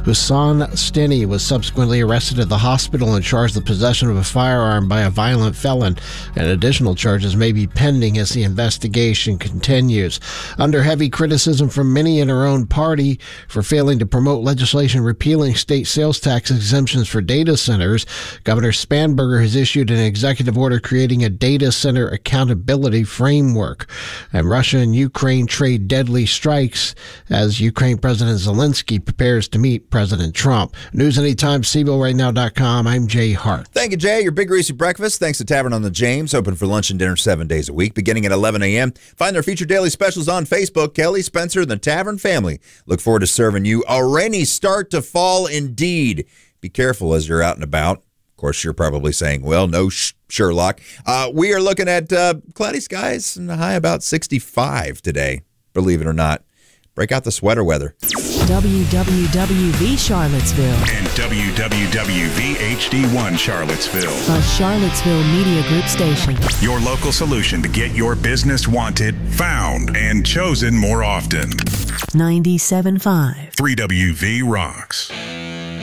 Hussein Stinney was subsequently arrested at the hospital and charged with possession of a firearm by a violent felon, and additional charges may be pending as the investigation continues. Under heavy criticism from many in her own party for failing to promote legislation repealing state sales tax exemptions for data centers, Governor Spanberger has issued an executive order creating a data center accountability framework. And Russia and Ukraine trade deadly strikes as Ukraine President Zelensky prepares to meet President Trump. News Anytime, CBORightNow.com. I'm Jay Hart. Thank you, Jay. Your Big Greasy Breakfast. Thanks to Tavern on the James, open for lunch and dinner 7 days a week, beginning at 11 a.m. Find their featured daily specials on Facebook. Kelly, Spencer, and the Tavern family look forward to serving you. A rainy start to fall indeed. Be careful as you're out and about. Of course, you're probably saying, well, no, Sherlock. We are looking at cloudy skies and a high about 65 today, believe it or not. Break out the sweater weather. WWWV Charlottesville and WWWV HD1 Charlottesville. A Charlottesville Media Group station. Your local solution to get your business wanted, found, and chosen more often. 97.5. 3WV rocks.